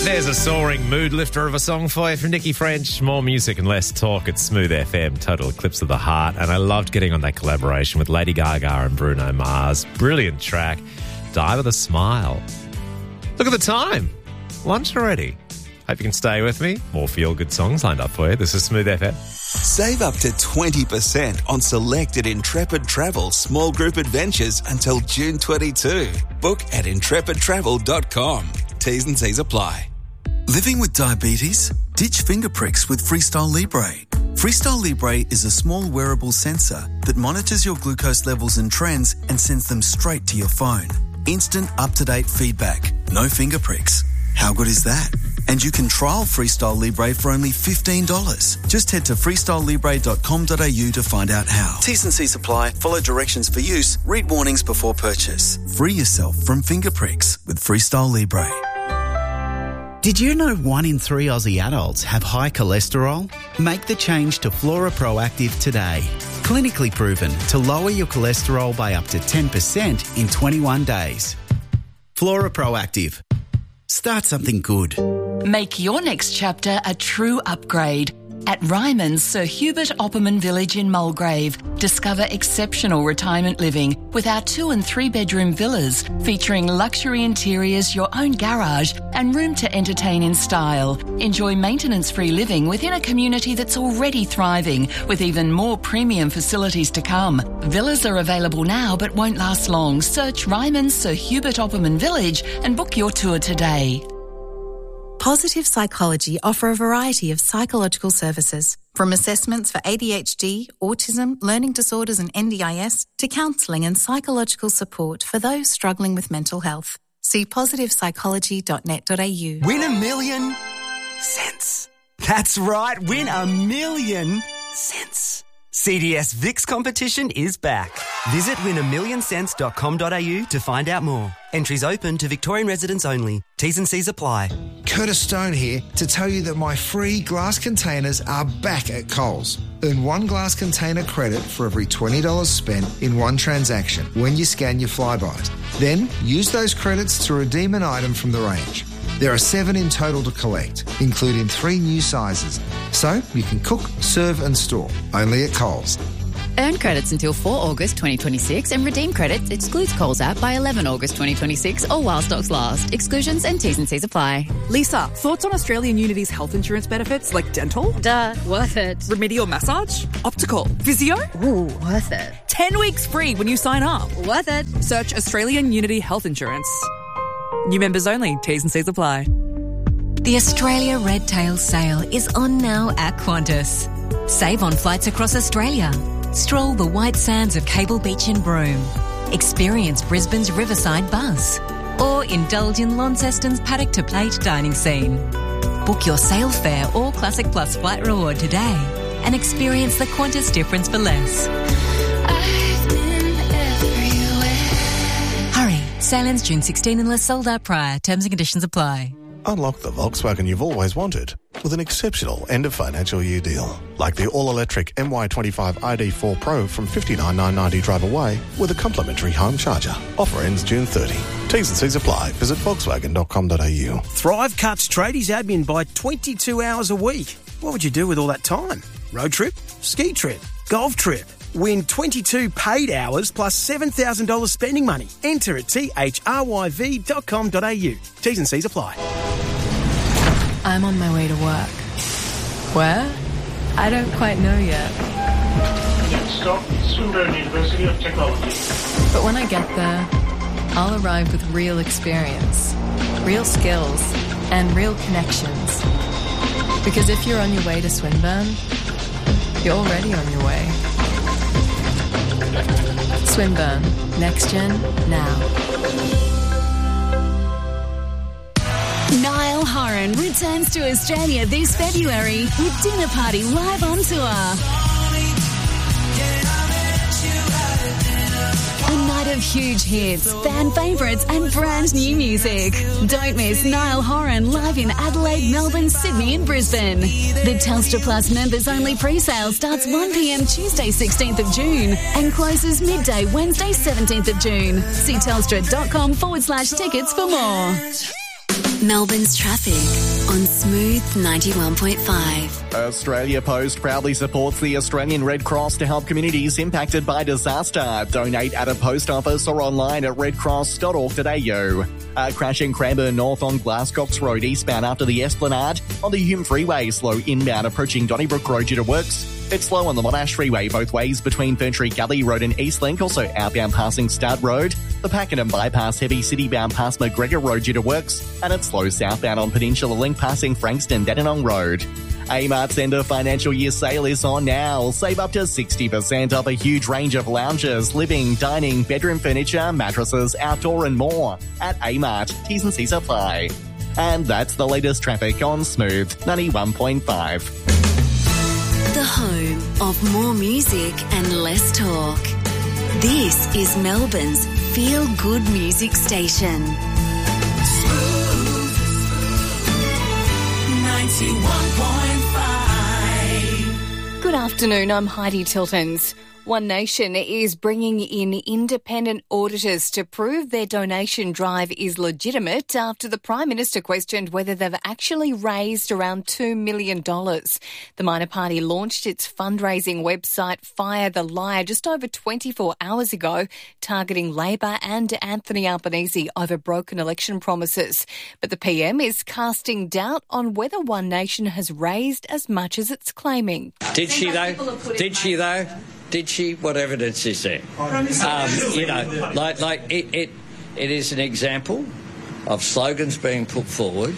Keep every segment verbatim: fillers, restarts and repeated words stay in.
There's a soaring mood lifter of a song for you from Nikki French. More music and less talk at Smooth F M, Total Eclipse of the Heart. And I loved getting on that collaboration with Lady Gaga and Bruno Mars. Brilliant track. Die with a Smile. Look at the time. Lunch already. Hope you can stay with me. More feel-good songs lined up for you. This is Smooth F M. Save up to twenty percent on selected Intrepid Travel small group adventures until June twenty-second. Book at intrepid travel dot com. T's and C's apply. Living with diabetes? Ditch finger pricks with Freestyle Libre. Freestyle Libre is a small wearable sensor that monitors your glucose levels and trends and sends them straight to your phone. Instant up-to-date feedback. No finger pricks. How good is that? And you can trial Freestyle Libre for only fifteen dollars. Just head to freestyle libre dot com dot a u to find out how. T's and C's apply. Follow directions for use. Read warnings before purchase. Free yourself from finger pricks with Freestyle Libre. Did you know one in three Aussie adults have high cholesterol? Make the change to Flora Proactive today. Clinically proven to lower your cholesterol by up to ten percent in twenty-one days. Flora Proactive. Start something good. Make your next chapter a true upgrade. At Ryman's Sir Hubert Opperman Village in Mulgrave, discover exceptional retirement living with our two and three bedroom villas featuring luxury interiors, your own garage and room to entertain in style. Enjoy maintenance-free living within a community that's already thriving with even more premium facilities to come. Villas are available now but won't last long. Search Ryman's Sir Hubert Opperman Village and book your tour today. Positive Psychology offer a variety of psychological services, from assessments for A D H D, autism, learning disorders and N D I S, to counselling and psychological support for those struggling with mental health. See positive psychology dot net dot a u. Win a million cents. That's right, win a million cents. C D S V I X competition is back. Visit win a million cents dot com dot a u to find out more. Entries open to Victorian residents only. T's and C's apply. Curtis Stone here to tell you that my free glass containers are back at Coles. Earn one glass container credit for every twenty dollars spent in one transaction when you scan your Flybuys. Then use those credits to redeem an item from the range. There are seven in total to collect, including three new sizes. So you can cook, serve and store, only at Coles. Earn credits until the fourth of August twenty twenty-six and redeem credits excludes Coles app by the eleventh of August twenty twenty-six or while stocks last. Exclusions and T's and C's apply. Lisa, thoughts on Australian Unity's health insurance benefits like dental? Duh, worth it. Remedial massage? Optical? Physio? Ooh, worth it. ten weeks free when you sign up. Worth it. Search Australian Unity Health Insurance. New members only. T's and C's apply. The Australia Red Tail Sale is on now at Qantas. Save on flights across Australia. Stroll the white sands of Cable Beach in Broome. Experience Brisbane's Riverside Buzz. Or indulge in Launceston's paddock to plate dining scene. Book your sale fare or Classic Plus flight reward today and experience the Qantas difference for less. I've been everywhere. Hurry, sale ends June sixteenth unless sold out prior. Terms and conditions apply. Unlock the Volkswagen you've always wanted with an exceptional end-of-financial year deal. Like the all-electric M Y twenty-five I D four Pro from fifty-nine thousand nine hundred ninety drive away with a complimentary home charger. Offer ends June thirtieth. T's and C's apply. Visit volkswagen dot com dot a u. Thrive cuts tradies admin by twenty-two hours a week. What would you do with all that time? Road trip? Ski trip? Golf trip? Win twenty-two paid hours plus seven thousand dollars spending money. Enter at t h r y v dot com dot a u. T's and C's apply. I'm on my way to work. Where? I don't quite know yet. Next stop, Swinburne University of Technology. But when I get there, I'll arrive with real experience, real skills, and real connections. Because if you're on your way to Swinburne, you're already on your way. Swinburne. Next Gen, now. Niall Horan returns to Australia this February with Dinner Party live on tour. A night of huge hits, fan favourites and brand new music. Don't miss Niall Horan live in Adelaide, Melbourne, Sydney and Brisbane. The Telstra Plus members only pre-sale starts one p m Tuesday sixteenth of June and closes midday Wednesday seventeenth of June. See telstra dot com forward slash tickets for more. Melbourne's traffic on Smooth ninety-one point five. Australia Post proudly supports the Australian Red Cross to help communities impacted by disaster. Donate at a post office or online at red cross dot org dot a u. A crash in Cranbourne North on Glasscox Road eastbound after the Esplanade. On the Hume Freeway, slow inbound approaching Donnybrook Road due to works. It's slow on the Monash Freeway both ways between Ferntree Gully Road and Eastlink, also outbound passing Stud Road. The Pakenham Bypass heavy citybound past McGregor Road due to works. And it's slow southbound on Peninsula Link passing Frankston Dandenong Road. Amart's end of financial year sale is on now. Save up to sixty percent off a huge range of lounges, living, dining, bedroom furniture, mattresses, outdoor and more. At Amart, T's and C's apply. And that's the latest traffic on Smooth ninety-one point five. The home of more music and less talk. This is Melbourne's feel-good music station. Smooth ninety-one point five. Good afternoon, I'm Heidi Tiltons. One Nation is bringing in independent auditors to prove their donation drive is legitimate after the Prime Minister questioned whether they've actually raised around two million dollars. The minor party launched its fundraising website Fire the Liar just over twenty-four hours ago, targeting Labor and Anthony Albanese over broken election promises. But the P M is casting doubt on whether One Nation has raised as much as it's claiming. Did she though? Did she though? Did she? What evidence is there? Um, you know, like like it, it, it is an example of slogans being put forward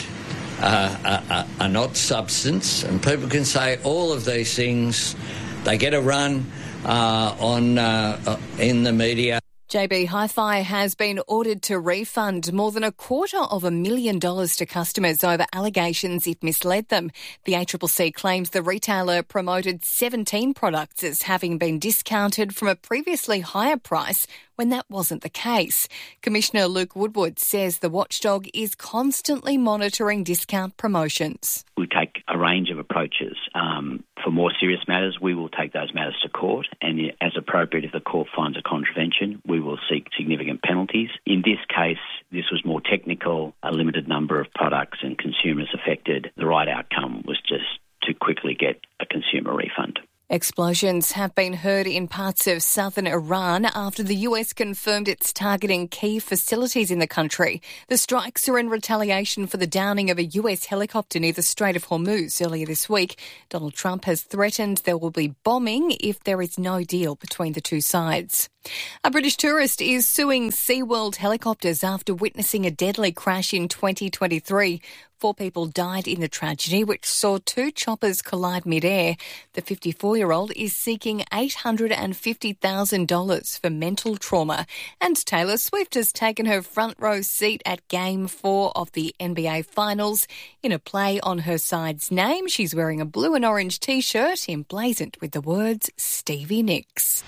uh, are, are not substance, and people can say all of these things. They get a run uh, on uh, in the media. J B Hi-Fi has been ordered to refund more than a quarter of a million dollars to customers over allegations it misled them. The A C C C claims the retailer promoted seventeen products as having been discounted from a previously higher price when that wasn't the case. Commissioner Luke Woodward says the watchdog is constantly monitoring discount promotions. We take a range of approaches. Um, for more serious matters, we will take those matters to court, and as appropriate, if the court finds a contravention, we will seek significant penalties. In this case, this was more technical, a limited number of products and consumers affected. The right outcome was just to quickly get a consumer refund. Explosions have been heard in parts of southern Iran after the U S confirmed it's targeting key facilities in the country. The strikes are in retaliation for the downing of a U S helicopter near the Strait of Hormuz earlier this week. Donald Trump has threatened there will be bombing if there is no deal between the two sides. A British tourist is suing SeaWorld helicopters after witnessing a deadly crash in twenty twenty-three. Four people died in the tragedy, which saw two choppers collide mid-air. The fifty-four-year-old is seeking eight hundred fifty thousand dollars for mental trauma. And Taylor Swift has taken her front row seat at Game four of the N B A Finals. In a play on her side's name, she's wearing a blue and orange T-shirt emblazoned with the words Stevie Nicks.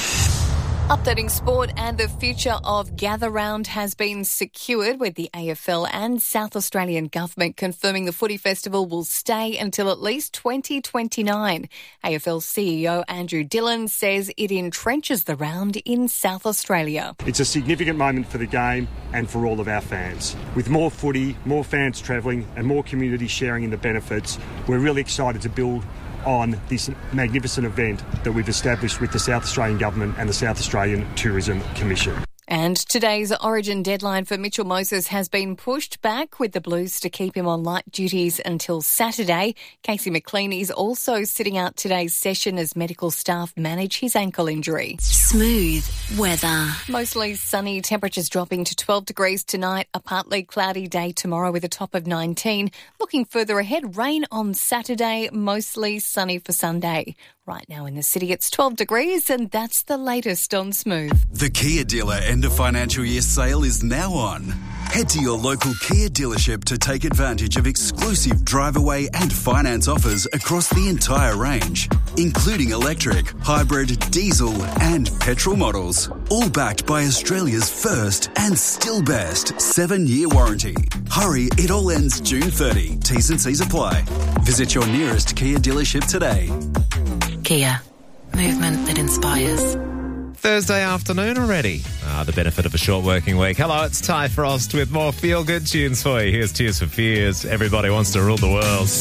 Updating sport, and the future of Gather Round has been secured with the A F L and South Australian Government confirming the footy festival will stay until at least twenty twenty-nine. A F L C E O Andrew Dillon says it entrenches the round in South Australia. It's a significant moment for the game and for all of our fans. With more footy, more fans travelling and more community sharing in the benefits, we're really excited to build on this magnificent event that we've established with the South Australian Government and the South Australian Tourism Commission. And today's origin deadline for Mitchell Moses has been pushed back, with the Blues to keep him on light duties until Saturday. Casey McLean is also sitting out today's session as medical staff manage his ankle injury. Smooth weather. Mostly sunny, temperatures dropping to twelve degrees tonight, a partly cloudy day tomorrow with a top of nineteen. Looking further ahead, rain on Saturday, mostly sunny for Sunday. Right now in the city, it's twelve degrees, and that's the latest on Smooth. The Kia dealer end of financial year sale is now on. Head to your local Kia dealership to take advantage of exclusive drive away and finance offers across the entire range, including electric, hybrid, diesel and petrol models. All backed by Australia's first and still best seven-year warranty. Hurry, it all ends June thirtieth. T's and C's apply. Visit your nearest Kia dealership today. Kia. Movement that inspires. Thursday afternoon already. Ah, the benefit of a short working week. Hello, it's Ty Frost with more feel-good tunes for you. Here's Tears for Fears. Everybody wants to rule the world.